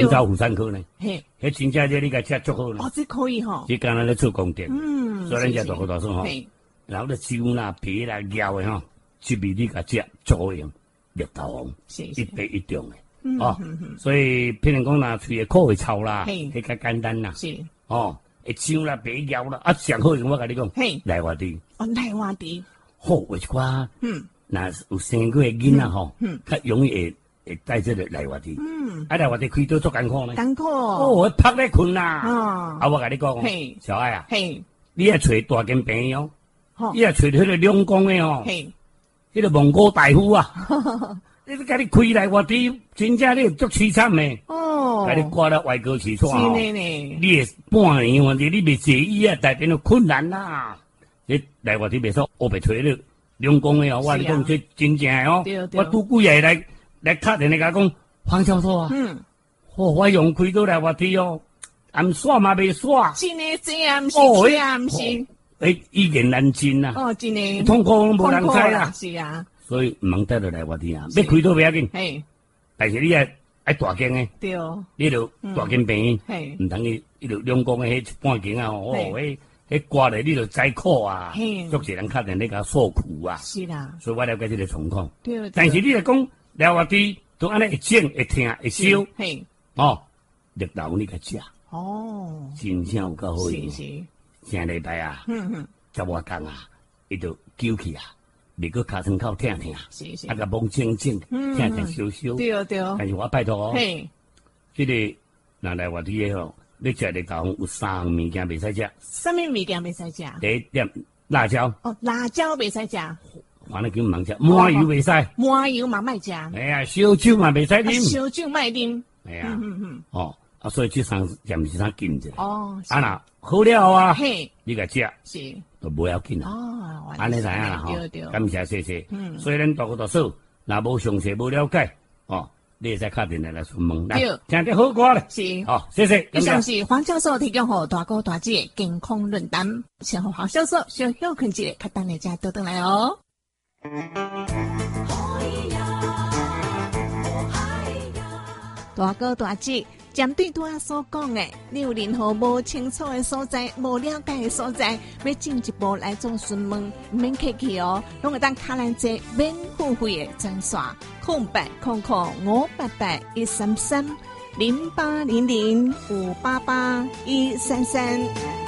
早妇产科呢，嘿，迄真正你甲食足好呢。 哦，这可以吼。 这刚才咧做功德，所以咱食大口大说吼，然后咧酒啦、皮啦、药的吼，这味你甲食足好用，绿豆黄，一杯一中的。哦，所以譬如讲啦，喙的口会臭啦，迄较简单啦。是哦，会伤啦、白药啦，啊，上好用我甲你讲，赖活地。 哦，赖活地。 好，有一寡，那有生过的囡仔吼，较容易会带这个赖活地。啊，赖活地开刀足艰苦呢。艰苦。哦，拍咧困啦。哦。啊，我甲你讲，小爱啊，你要找大间病院，你要找迄个两公的哦，迄个蒙古大夫啊。你甲你开来我地，真正你足凄惨的。哦，甲你挂到外国去错哦。是呢。你也半年或者你未坐医啊，代表着困难啦。你来我地别说，我别吹了，两公的哦，我你讲这真正的哦。我拄几日来打电话甲讲，黄教授啊，我用开刀来我地哦，俺耍嘛未耍。真的这样是，这样是。语言难尽呐。哦，真的。痛苦无人知啦。是啊。所以唔通带到来我地啊，要开刀不要紧，但是你爱大间的，对哦，你就大间病院，唔通你就两公的迄一半间啊，哦，迄挂咧你就栽苦啊，足侪人打电话甲诉苦啊，是啦，所以我了解这个状况，对，但是你来讲来我地都安尼会整会疼会烧，哦，绿豆你甲食，哦，真正有够好用，上礼拜啊，十外工啊，伊就揪去啊。你个卡层靠听听，啊个蒙静静，听听烧烧，对哦对哦。但是我拜托哦，这个拿来我啲嘢吼，你食嚟讲有三物件未使食。什么物件未使食？第一点辣椒。哦，辣椒未使食。反正叫唔通食，麻油未使。麻油嘛卖食。哎呀，烧酒嘛未使啉。烧酒卖啉。哎呀，哦，啊所以这三件是啥禁着？哦，啊那好了啊，你个食是。都不要紧啦，哦，安尼知影啦吼，感谢谢谢。所以咱大个大嫂，若无详细无了解，哦，你会使打电话来问，来听啲好歌咧。是，哦，谢谢。以上是黄教授提供给大哥大姐健康论坛，先和黄教授小休困一下，较等下再倒转来哦。大哥大姐。针对拄仔所讲的，你有任何无清楚的所在、无了解的所在，要进一步来做询问，唔免客气哦，拢会当卡咱这免付费的专线08005881330800588133。